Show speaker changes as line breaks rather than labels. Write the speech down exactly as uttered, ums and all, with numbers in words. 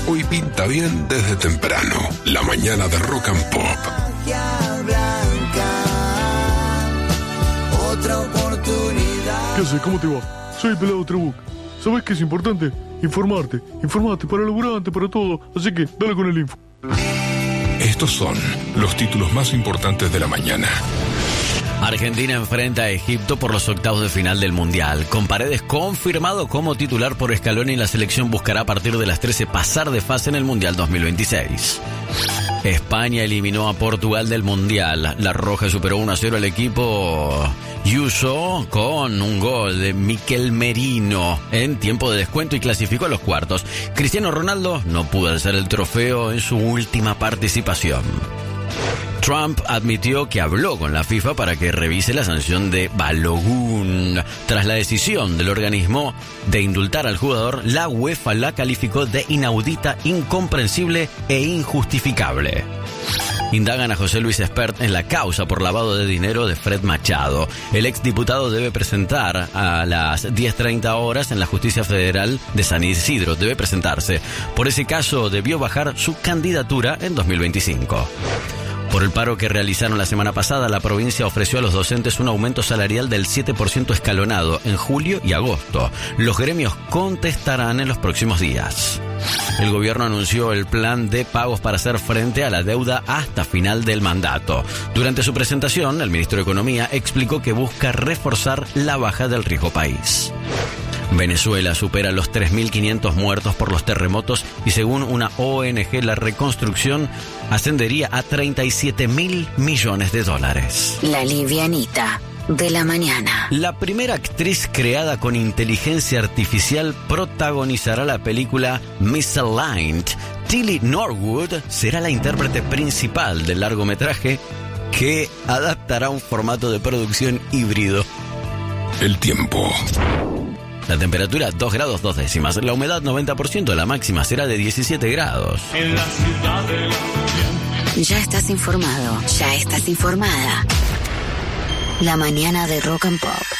Hoy pinta bien desde temprano. La mañana de Rock and Pop.
Otra oportunidad.
¿Qué haces? ¿Cómo te va? Soy el Pelado Trabuc. ¿Sabes qué es importante? Informarte. Informarte para el laburante, para todo. Así que dale con el info.
Estos son los títulos más importantes de la mañana.
Argentina enfrenta a Egipto por los octavos de final del Mundial. Con Paredes confirmado como titular por Scaloni, la selección buscará a partir de las trece pasar de fase en el Mundial dos mil veintiséis. España eliminó a Portugal del Mundial. La Roja superó uno a cero al equipo Yuso con un gol de Mikel Merino en tiempo de descuento y clasificó a los cuartos. Cristiano Ronaldo no pudo alzar el trofeo en su última participación. Trump admitió que habló con la FIFA para que revise la sanción de Balogun. Tras la decisión del organismo de indultar al jugador, la UEFA la calificó de inaudita, incomprensible e injustificable. Indagan a José Luis Espert en la causa por lavado de dinero de Fred Machado. El exdiputado debe presentar a las diez treinta horas en la Justicia Federal de San Isidro. Debe presentarse. Por ese caso debió bajar su candidatura en dos mil veinticinco. Por el paro que realizaron la semana pasada, la provincia ofreció a los docentes un aumento salarial del siete por ciento escalonado en julio y agosto. Los gremios contestarán en los próximos días. El gobierno anunció el plan de pagos para hacer frente a la deuda hasta final del mandato. Durante su presentación, el ministro de Economía explicó que busca reforzar la baja del riesgo país. Venezuela supera los tres mil quinientos muertos por los terremotos y según una O N G la reconstrucción ascendería a treinta y siete mil millones de dólares.
La livianita de la mañana.
La primera actriz creada con inteligencia artificial protagonizará la película Misaligned. Tilly Norwood será la intérprete principal del largometraje que adaptará un formato de producción híbrido.
El tiempo.
La temperatura dos grados dos décimas. La humedad noventa por ciento. La máxima será de diecisiete grados.
En la ciudad de la...
Ya estás informado. Ya estás informada. La mañana de Rock and Pop.